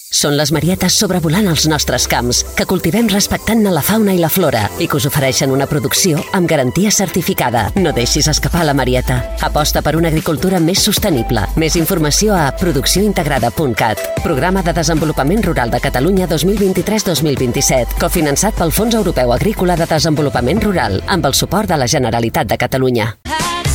Són les marietes sobrevolant els nostres camps, que cultivem respectant-ne la fauna i la flora i que us ofereixen una producció amb garantia certificada. No deixis escapar la marieta. Aposta per una agricultura més sostenible. Més informació a produccióintegrada.cat. Programa de Desenvolupament Rural de Catalunya 2023-2027, cofinançat pel Fons Europeu Agrícola de Desenvolupament Rural, amb el suport de la Generalitat de Catalunya.